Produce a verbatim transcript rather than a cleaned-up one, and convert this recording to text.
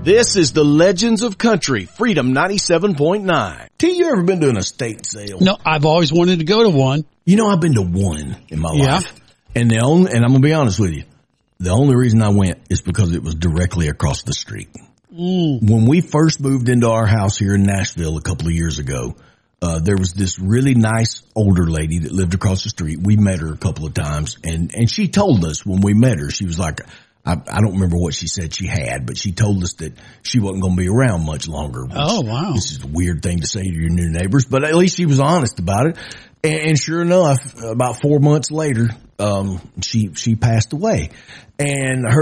This is the Legends of Country, Freedom ninety-seven point nine. T, you ever been to an estate sale? No, I've always wanted to go to one. You know, I've been to one in my Yeah. life. And the only, and I'm going to be honest with you, the only reason I went is because it was directly across the street. Mm. When we first moved into our house here in Nashville a couple of years ago, uh, there was this really nice older lady that lived across the street. We met her a couple of times, and, and she told us when we met her, she was like, I, I don't remember what she said she had, but she told us that she wasn't going to be around much longer. Oh, wow. This is a weird thing to say to your new neighbors, but at least she was honest about it. And, and sure enough, about four months later, um, she, she passed away. And her